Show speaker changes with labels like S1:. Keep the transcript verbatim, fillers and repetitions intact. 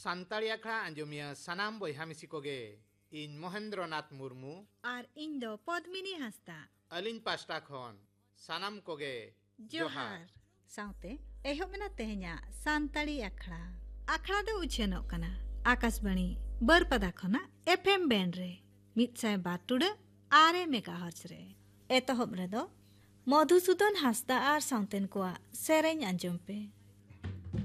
S1: ᱥᱟᱱᱛᱟᱲᱤ ᱟᱠᱷᱲᱟ ᱟᱸᱡᱚᱢᱤᱭᱟᱹ ᱥᱟᱱᱟᱢ ᱵᱚᱭᱦᱟ ᱢᱤᱥᱤ ᱠᱚᱜᱮ ᱤᱧ ᱢᱚᱦᱮᱱᱫᱨᱚᱱᱟᱛᱷ ᱢᱩᱨᱢᱩ
S2: ᱟᱨ ᱤᱧ ᱫᱚ ᱯᱚᱫᱢᱤᱱᱤ ᱦᱟᱸᱥᱫᱟ
S1: ᱟᱹᱞᱤᱧ ᱯᱟᱥᱴᱟ ᱠᱷᱚᱱ ᱥᱟᱱᱟᱢ ᱠᱚᱜᱮ
S2: ᱡᱚᱦᱟᱨ ᱥᱟᱶᱛᱮ ᱮᱦᱚᱵ ᱮᱱᱟ ᱛᱮᱦᱮᱧᱟᱜ ᱥᱟᱱᱛᱟᱲᱤ ᱟᱠᱷᱲᱟ ᱟᱠᱷᱲᱟ ᱫᱚ ᱩᱪᱷᱟᱹᱱᱚᱜ ᱠᱟᱱᱟ ᱟᱠᱟᱥᱵᱟণী ᱵᱟᱹᱨᱯᱟᱫᱟ ᱠᱷᱚᱱᱟᱜ ᱮᱯᱷ ᱮᱢ ᱵᱮᱱᱰ ᱨᱮ ᱢᱤᱫᱥᱟᱭ ᱵᱟᱨ ᱴᱩᱰᱟᱹᱜ ᱟᱨᱮ ᱢᱮᱜᱟᱦᱟᱨᱡᱽ ᱨᱮ ᱮᱛᱚᱦᱚᱵ ᱨᱮᱫᱚ ᱢᱚᱫᱷᱩᱥᱩᱫᱚᱱ ᱦᱟᱸᱥᱫᱟ ᱟᱨ ᱥᱟᱶᱛᱮᱱ ᱠᱚᱣᱟᱜ ᱥᱮᱨᱮᱧ ᱟᱸᱡᱚᱢ ᱯᱮ।